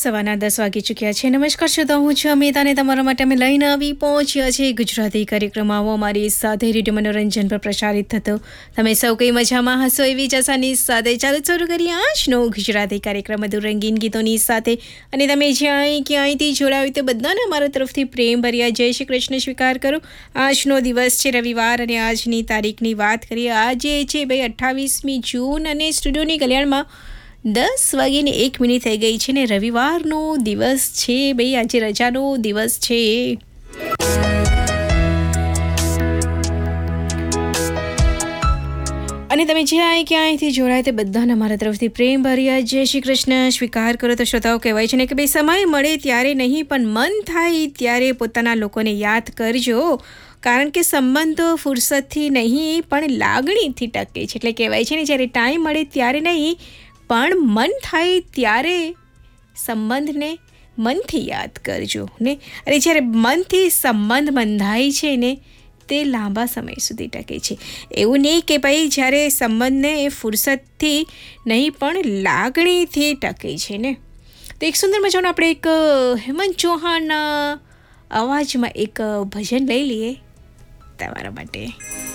સવારના 10 વાગી ચૂક્યા છે. નમસ્કાર શ્રોતા, હું છું અમિતા અને તમારા માટે અમે લઈને આવી પહોંચ્યા છે ગુજરાતી કાર્યક્રમ. આવો અમારી સાથે રેડિયો મનોરંજન પર પ્રસારિત થતો. તમે સૌ કંઈ મજામાં હશો એવી જ આશાની સાથે શરૂ કરીએ આજનો ગુજરાતી કાર્યક્રમ મધુર રંગીન ગીતોની સાથે. અને તમે જ્યાં ક્યાંયથી જોડાવી તો બધાને અમારા તરફથી પ્રેમભર્યા જય શ્રી કૃષ્ણ સ્વીકાર કરો. આજનો દિવસ છે રવિવાર અને આજની તારીખની વાત કરીએ. આજે છે ભાઈ 28મી જૂન અને સ્ટુડિયોની કલ્યાણમાં 10:01 થઈ ગઈ છે ને રવિવારનો દિવસ છે ભાઈ. આજે રજાનો દિવસ છે. અને તમે જ્યાં ક્યાંયથી જોડાય તે બધાને અમારા તરફથી પ્રેમ ભર્યા જય શ્રી કૃષ્ણ સ્વીકાર કરો. તો શ્રોતાઓ કહેવાય છે ને કે ભાઈ સમય મળે ત્યારે નહીં પણ મન થાય ત્યારે પોતાના લોકોને યાદ કરજો, કારણ કે સંબંધો ફુરસદથી નહીં પણ લાગણીથી ટકે છે. એટલે કહેવાય છે ને જ્યારે ટાઈમ મળે ત્યારે નહીં પણ મન થાય ત્યારે સંબંધને મનથી યાદ કરજો ને. અને જ્યારે મનથી સંબંધ બંધાય છે ને તે લાંબા સમય સુધી ટકે છે. એવું નહીં કે ભાઈ જ્યારે સંબંધને ફુરસદથી નહીં પણ લાગણીથી ટકે છે ને. તો એક સુંદર મજાનું આપણે એક હેમંત ચૌહાણના અવાજમાં એક ભજન લઈ લઈએ તમારા માટે.